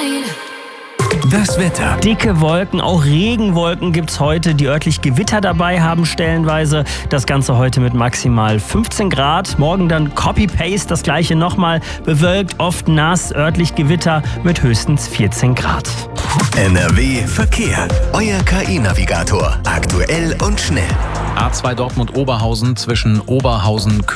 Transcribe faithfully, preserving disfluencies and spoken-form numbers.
Das Wetter. Dicke Wolken, auch Regenwolken gibt's heute, die örtlich Gewitter dabei haben stellenweise. Das Ganze heute mit maximal fünfzehn Grad. Morgen dann Copy-Paste, das gleiche nochmal. Bewölkt, oft nass, örtlich Gewitter mit höchstens vierzehn Grad. N R W Verkehr. Euer K I-Navigator. Aktuell und schnell. A zwei Dortmund-Oberhausen zwischen Oberhausen